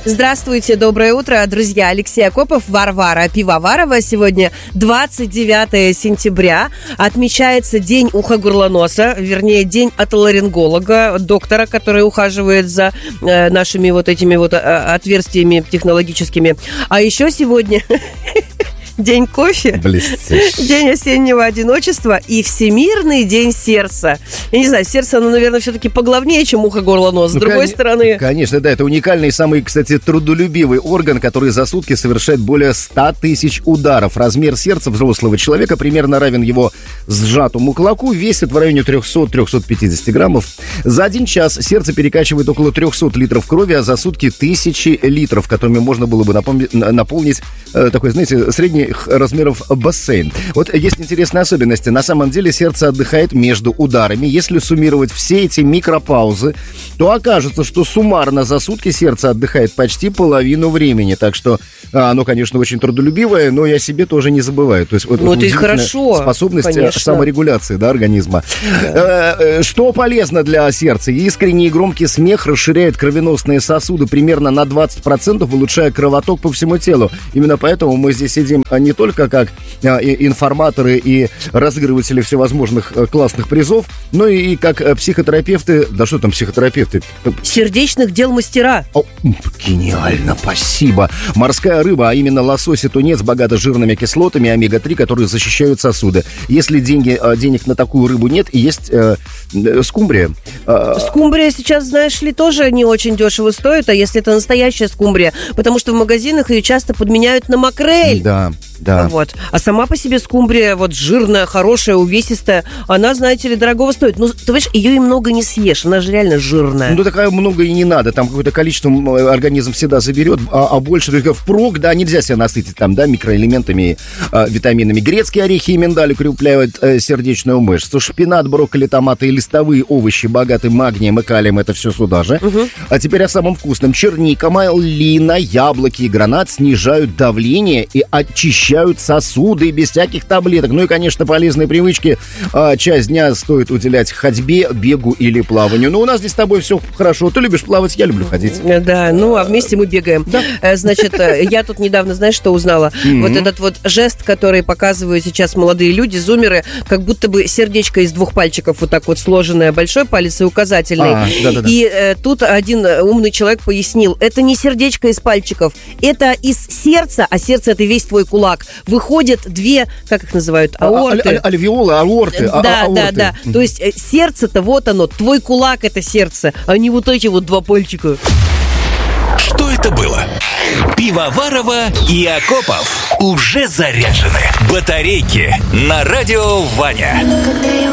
Здравствуйте, доброе утро, друзья. Алексей Акопов, Варвара Пивоварова. Сегодня 29 сентября. Отмечается День уха-горла-носа, вернее, День отоларинголога, доктора, который ухаживает за нашими вот этими вот отверстиями технологическими. А еще сегодня... День кофе, блестяще. День осеннего одиночества и Всемирный день сердца. Я не знаю, сердце, оно, наверное, все-таки поглавнее, чем ухо, горло, нос. С другой стороны... Конечно, да, это уникальный и самый, кстати, трудолюбивый орган, который за сутки совершает более 100 тысяч ударов. Размер сердца взрослого человека примерно равен его сжатому кулаку, весит в районе 300-350 граммов. За 1 час сердце перекачивает около 300 литров крови, а за сутки 1000 литров, которыми можно было бы наполнить такой, знаете, средний размеров бассейн. Вот есть интересные особенности. На самом деле сердце отдыхает между ударами. Если суммировать все эти микропаузы, то окажется, что суммарно за сутки сердце отдыхает почти половину времени. Так что оно, конечно, очень трудолюбивое, но я себе тоже не забываю. То есть вот это хорошо, способность конечно. Саморегуляции, да, организма. Да. Что полезно для сердца? Искренний и громкий смех расширяет кровеносные сосуды примерно на 20%, улучшая кровоток по всему телу. Именно поэтому мы здесь сидим не только как информаторы и разыгрыватели всевозможных классных призов, но и как психотерапевты. Да что там психотерапевты? Сердечных дел мастера. Гениально, спасибо. Морская рыба, а именно лосось и тунец, богата жирными кислотами омега-3, которые защищают сосуды. Если денег на такую рыбу нет, есть скумбрия. Скумбрия сейчас, знаешь ли, тоже не очень дешево стоит, а если это настоящая скумбрия, потому что в магазинах ее часто подменяют на макрель. Да. Да. Вот. А сама по себе скумбрия, вот жирная, хорошая, увесистая, она, знаете ли, дорогого стоит. Ну, ты понимаешь, ее и много не съешь, она же реально жирная. Ну, такая много и не надо, там какое-то количество организм всегда заберет, а больше только впрок, да, нельзя себя насытить там, да, микроэлементами, витаминами. Грецкие орехи и миндаль укрепляют сердечную мышцу, шпинат, брокколи, томаты и листовые овощи, богаты магнием и калием, это все сюда же. Угу. А теперь о самом вкусном. Черника, малина, яблоки и гранат снижают давление и очищают сосуды без всяких таблеток. Ну и, конечно, полезные привычки. Часть дня стоит уделять ходьбе, бегу или плаванию. Но у нас здесь с тобой все хорошо. Ты любишь плавать, я люблю ходить. Да, ну а вместе мы бегаем. Да. Значит, я тут недавно, знаешь, что узнала? Вот этот вот жест, который показывают сейчас молодые люди, зумеры, как будто бы сердечко из 2 пальчиков вот так вот сложенное, большой палец и указательный. Да. И тут один умный человек пояснил, это не сердечко из пальчиков, это из сердца, а сердце это весь твой кулак. Выходят 2, как их называют, аорты. Альвеолы, аорты. Да. То есть сердце-то вот оно, твой кулак это сердце, а не вот эти вот 2 пальчика. Что это было? Пивоварова и Акопов уже заряжены. Батарейки на радио Ваня.